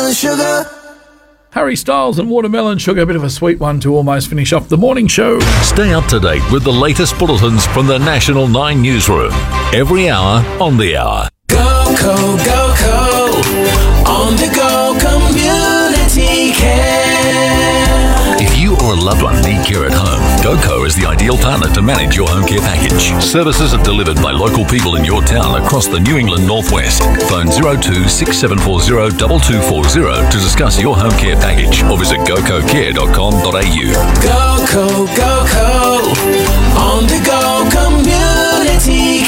watermelon sugar. Harry Styles and Watermelon Sugar, a bit of a sweet one to almost finish off the morning show. Stay up to date with the latest bulletins from the National 9 newsroom. Every hour on the hour. GoCo, on the go community care. If you or a loved one need care at home, GoCo is the ideal partner to manage your home care package. Services are delivered by local people in your town across the New England Northwest. Phone 02 6740 2240 to discuss your home care package or visit gococare.com.au. GoCo, on the go community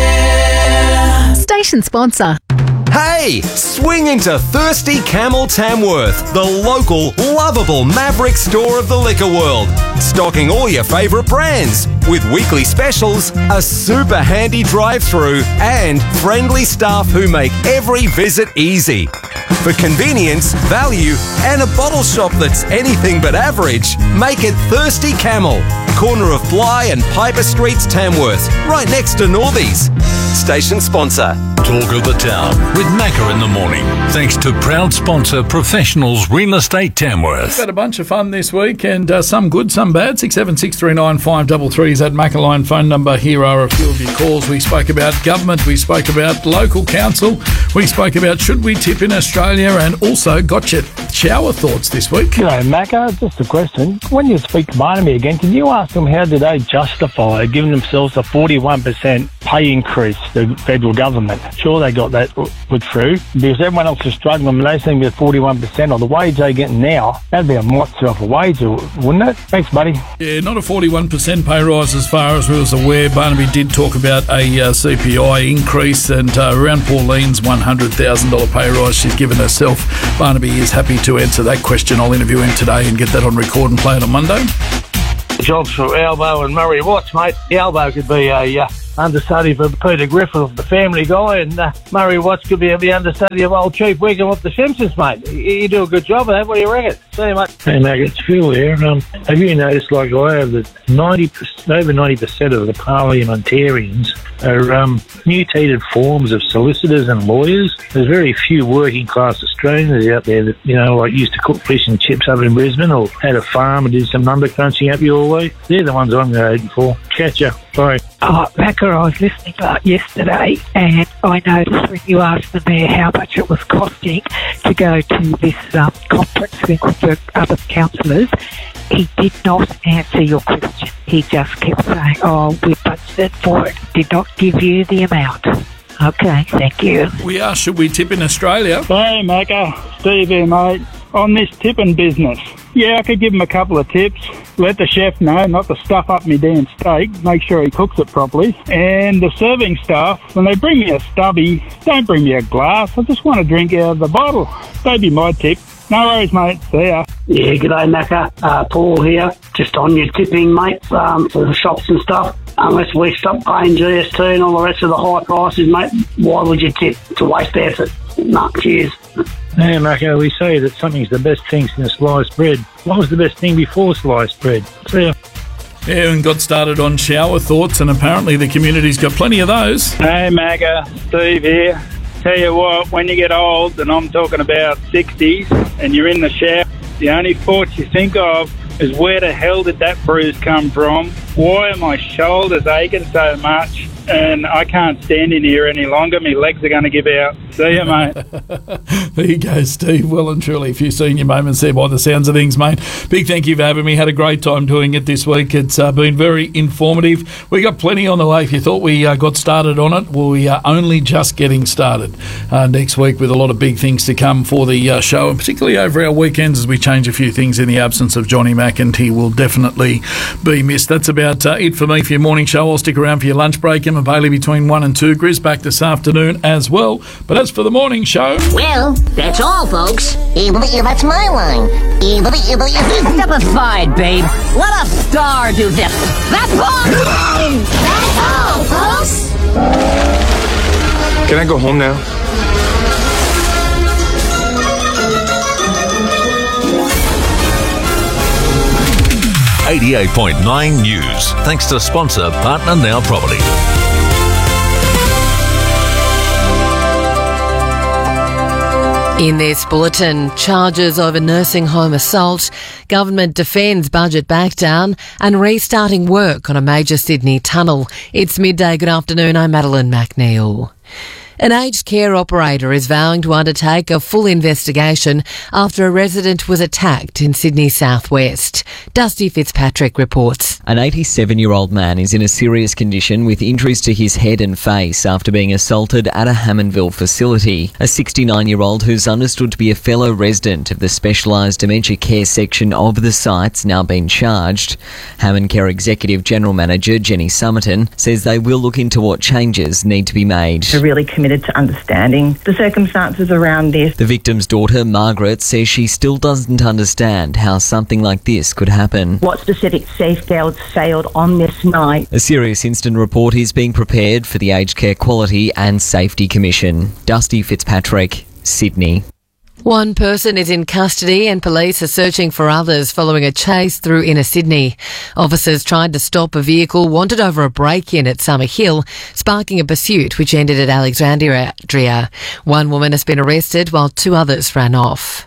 care. Station sponsor. Hey, swing into Thirsty Camel Tamworth, the local, lovable Maverick store of the liquor world. Stocking all your favourite brands, with weekly specials, a super handy drive-through, and friendly staff who make every visit easy. For convenience, value, and a bottle shop that's anything but average, make it Thirsty Camel, corner of Bly and Piper Streets, Tamworth, right next to Northies. Station sponsor. Talk of the Town with Macca in the morning. Thanks to proud sponsor Professionals Real Estate Tamworth. We've had a bunch of fun this week, and some good, some bad. 67639 533 is that Macca-line phone number. Here are a few of your calls. We spoke about government, we spoke about local council, we spoke about should we tip in Australia, and also got your shower thoughts this week. G'day, Macca. Just a question. When you speak to Barnaby again, can you ask them how do they justify giving themselves a 41% pay increase, the federal government? Sure, they got that put through because everyone else is struggling. They seem to get 41% of the wage they're getting now. That'd be a monster of a wage, wouldn't it? Thanks, buddy. Yeah, not a 41% pay rise as far as we was aware. Barnaby did talk about a CPI increase, and around Pauline's $100,000 pay rise she's given herself. Barnaby is happy to answer that question. I'll interview him today and get that on record and play it on Monday. Jobs for Albo and Murray Watts, mate. Albo could be a understudy for Peter Griffith, the Family Guy, and Murray Watts could be the understudy of old Chief Wiggum with the Simpsons, mate. You do a good job of that. What do you reckon? See you, mate. Hey, Mac, it's Phil here. Have you noticed, like I have, that over 90% of the parliamentarians are mutated forms of solicitors and lawyers? There's very few working class Australians out there that, like used to cook fish and chips up in Brisbane or had a farm and did some number crunching up your way. They're the ones I'm going for. Catch ya. Bye. Macca, I was listening yesterday, and I noticed when you asked the Mayor how much it was costing to go to this conference with the other councillors, he did not answer your question. He just kept saying, we budgeted for it. Did not give you the amount. Okay, thank you. We are, should we tip in Australia? Hey, Macca. Steve here, mate. On this tipping business, I could give him a couple of tips. Let the chef know not to stuff up me damn steak. Make sure he cooks it properly. And the serving staff, when they bring me a stubby, don't bring me a glass. I just want to drink out of the bottle. That'd be my tip. No worries, mate. See ya. Yeah, g'day, Macca. Paul here. Just on your tipping, mate, for the shops and stuff. Unless we stop paying GST and all the rest of the high prices, mate, why would you tip? To waste effort. No, cheers. Yeah, Macca, we say that something's the best thing since sliced bread. What was the best thing before sliced bread? See ya. Yeah, and got started on shower thoughts, and apparently the community's got plenty of those. Hey, Macca. Steve here. Tell you what, when you get old, and I'm talking about 60s, and you're in the shower, the only thoughts you think of is where the hell did that bruise come from? Why are my shoulders aching so much? And I can't stand in here any longer. My legs are going to give out. See you, mate. There you go, Steve. Well and truly, a few senior moments there by the sounds of things, mate. Big thank you for having me. Had a great time doing it this week. It's been very informative. We got plenty on the way. If you thought we got started on it, well, we are only just getting started next week with a lot of big things to come for the show, and particularly over our weekends as we change a few things in the absence of Johnny Mack, and he will definitely be missed. That's about it for me for your morning show. I'll stick around for your lunch break. Emma Bailey between 1 and 2. Grizz back this afternoon as well. But as for the morning show... Well, that's all, folks. That's my line. Step aside, babe. Let a star do this. That's all! That's all, folks! Can I go home now? .9 News. Thanks to sponsor Partner Now Property. In this bulletin, charges over nursing home assault, government defends budget backdown and restarting work on a major Sydney tunnel. It's midday. Good afternoon. I'm Madeline McNeil. An aged care operator is vowing to undertake a full investigation after a resident was attacked in Sydney's southwest. Dusty Fitzpatrick reports. An 87-year-old man is in a serious condition with injuries to his head and face after being assaulted at a Hammondville facility. A 69-year-old who's understood to be a fellow resident of the specialised dementia care section of the site's now been charged. Hammond Care Executive General Manager Jenny Summerton says they will look into what changes need to be made. We're really committed to understanding the circumstances around this. The victim's daughter, Margaret, says she still doesn't understand how something like this could happen. What specific safeguards failed on this night? A serious incident report is being prepared for the Aged Care Quality and Safety Commission. Dusty Fitzpatrick, Sydney. One person is in custody and police are searching for others following a chase through inner Sydney. Officers tried to stop a vehicle wanted over a break-in at Summer Hill, sparking a pursuit which ended at Alexandria. One woman has been arrested while two others ran off.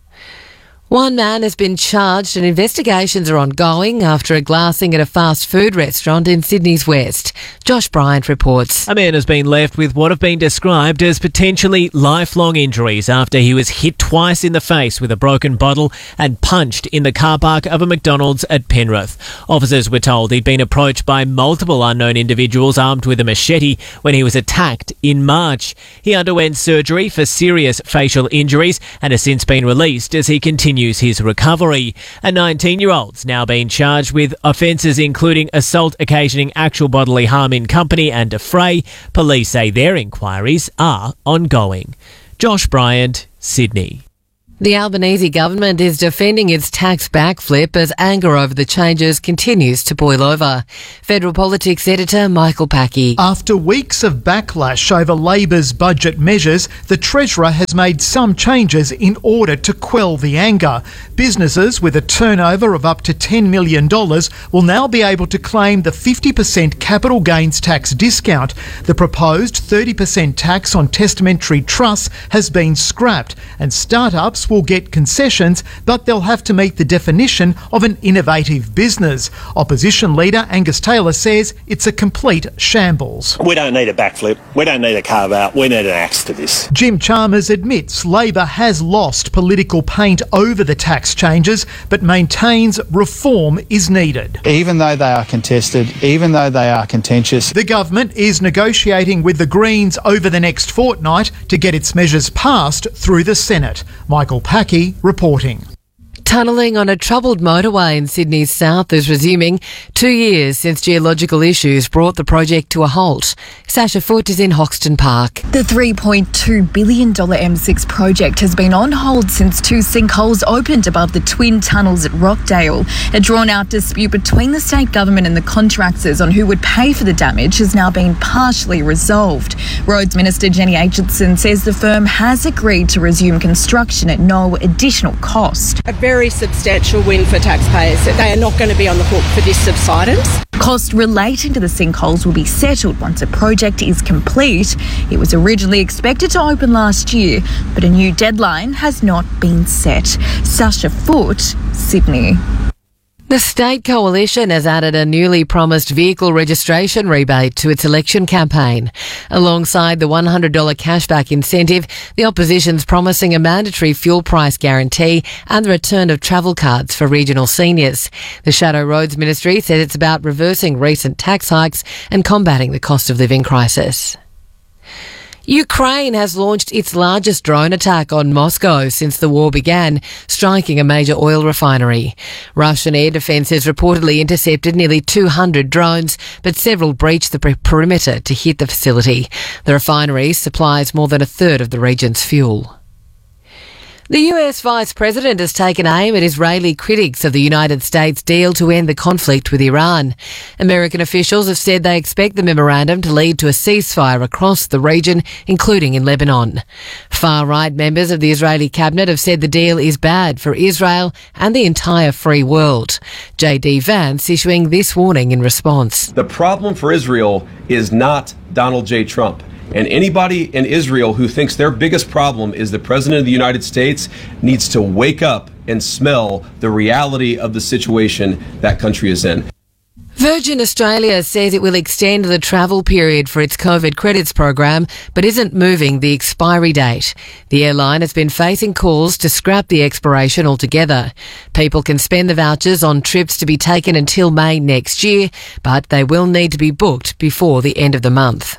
One man has been charged and investigations are ongoing after a glassing at a fast food restaurant in Sydney's west. Josh Bryant reports. A man has been left with what have been described as potentially lifelong injuries after he was hit twice in the face with a broken bottle and punched in the car park of a McDonald's at Penrith. Officers were told he'd been approached by multiple unknown individuals armed with a machete when he was attacked in March. He underwent surgery for serious facial injuries and has since been released as he continues his recovery. A 19-year-old's now been charged with offences including assault occasioning actual bodily harm in company and affray. Police say their inquiries are ongoing. Josh Bryant, Sydney. The Albanese government is defending its tax backflip as anger over the changes continues to boil over. Federal Politics editor Michael Packey. After weeks of backlash over Labor's budget measures, the Treasurer has made some changes in order to quell the anger. Businesses with a turnover of up to $10 million will now be able to claim the 50% capital gains tax discount. The proposed 30% tax on testamentary trusts has been scrapped, and startups will get concessions, but they'll have to meet the definition of an innovative business. Opposition leader Angus Taylor says it's a complete shambles. We don't need a backflip. We don't need a carve out. We need an axe to this. Jim Chalmers admits Labor has lost political paint over the tax changes, but maintains reform is needed. Even though they are contested, even though they are contentious, the government is negotiating with the Greens over the next fortnight to get its measures passed through the Senate. Michael Packey reporting. Tunnelling on a troubled motorway in Sydney's south is resuming 2 years since geological issues brought the project to a halt. Sasha Foote is in Hoxton Park. The $3.2 billion M6 project has been on hold since two sinkholes opened above the twin tunnels at Rockdale. A drawn-out dispute between the state government and the contractors on who would pay for the damage has now been partially resolved. Roads Minister Jenny Aitchison says the firm has agreed to resume construction at no additional cost. A very substantial win for taxpayers. They are not going to be on the hook for this subsidence. Cost relating to the sinkholes will be settled once a project is complete. It was originally expected to open last year, but a new deadline has not been set. Sasha Foote, Sydney. The State Coalition has added a newly promised vehicle registration rebate to its election campaign. Alongside the $100 cashback incentive, the opposition's promising a mandatory fuel price guarantee and the return of travel cards for regional seniors. The Shadow Roads Ministry said it's about reversing recent tax hikes and combating the cost of living crisis. Ukraine has launched its largest drone attack on Moscow since the war began, striking a major oil refinery. Russian air defences reportedly intercepted nearly 200 drones, but several breached the perimeter to hit the facility. The refinery supplies more than a third of the region's fuel. The US Vice President has taken aim at Israeli critics of the United States deal to end the conflict with Iran. American officials have said they expect the memorandum to lead to a ceasefire across the region, including in Lebanon. Far-right members of the Israeli cabinet have said the deal is bad for Israel and the entire free world. J.D. Vance issuing this warning in response. The problem for Israel is not Donald J. Trump. And anybody in Israel who thinks their biggest problem is the President of the United States needs to wake up and smell the reality of the situation that country is in. Virgin Australia says it will extend the travel period for its COVID credits program, but isn't moving the expiry date. The airline has been facing calls to scrap the expiration altogether. People can spend the vouchers on trips to be taken until May next year, but they will need to be booked before the end of the month.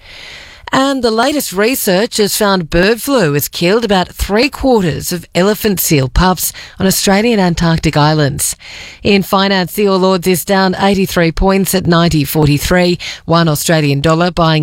And the latest research has found bird flu has killed about 3/4 of elephant seal pups on Australian Antarctic islands. In finance, the All Ords is down 83 points at 90.43, $1 Australian dollar buying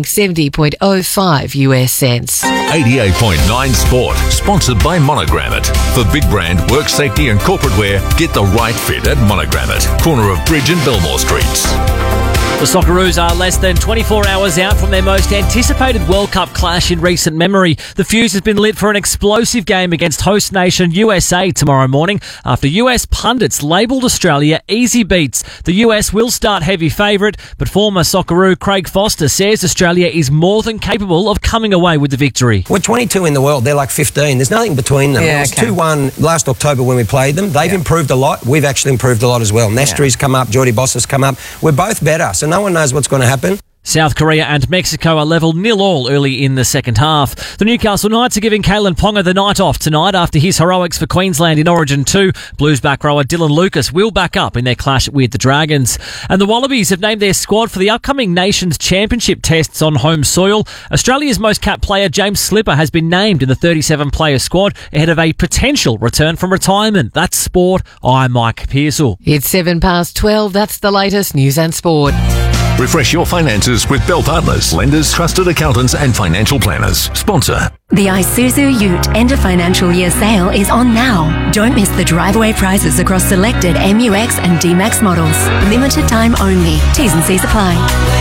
70.05 US cents. 88.9 Sport, sponsored by Monogrammet. For big brand, work safety and corporate wear, get the right fit at Monogrammet, corner of Bridge and Belmore Streets. The Socceroos are less than 24 hours out from their most anticipated World Cup clash in recent memory. The fuse has been lit for an explosive game against host nation USA tomorrow morning after US pundits labelled Australia easy beats. The US will start heavy favourite, but former Socceroo Craig Foster says Australia is more than capable of coming away with the victory. We're 22 in the world, they're like 15. There's nothing between them. Yeah, it was 2-1 last October when we played them. They've improved a lot. We've actually improved a lot as well. Nastry's come up, Geordie Boss has come up. We're both better, so no one knows what's going to happen. South Korea and Mexico are level 0-0 early in the second half. The Newcastle Knights are giving Kalen Ponga the night off tonight after his heroics for Queensland in Origin 2. Blues back rower Dylan Lucas will back up in their clash with the Dragons. And the Wallabies have named their squad for the upcoming Nations Championship tests on home soil. Australia's most capped player James Slipper has been named in the 37-player squad ahead of a potential return from retirement. That's sport. I'm Mike Pearsall. It's 12:07. That's the latest news and sport. Refresh your finances with Bell Partners, lenders, trusted accountants and financial planners. Sponsor. The Isuzu Ute end of financial year sale is on now. Don't miss the drive-away prices across selected MUX and D-Max models. Limited time only. T's and C's apply.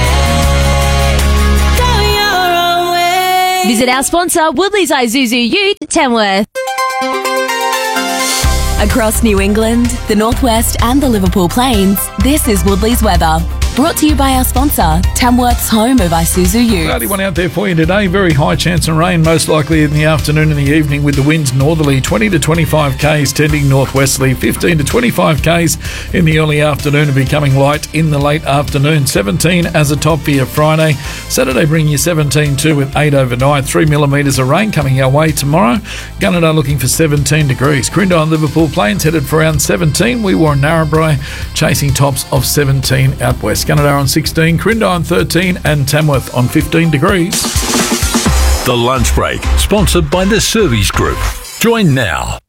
Visit our sponsor, Woodley's Isuzu Ute, Tamworth. Across New England, the Northwest and the Liverpool Plains, this is Woodley's weather. Brought to you by our sponsor, Tamworth's home of Isuzu Ute. Cloudy one out there for you today. Very high chance of rain, most likely in the afternoon and the evening, with the winds northerly 20 to 25 k's, tending northwesterly 15 to 25 k's in the early afternoon and becoming light in the late afternoon. 17 as a top for your Friday. Saturday bringing you 17 with 8 overnight. 3 millimetres of rain coming our way tomorrow. Gunnedah looking for 17 degrees. Crindon and Liverpool Plains headed for around 17. We were in Narrabri chasing tops of 17 out west. Gunnedah on 16, Crindon on 13 and Tamworth on 15 degrees. The Lunch Break, sponsored by the Service Group. Join now.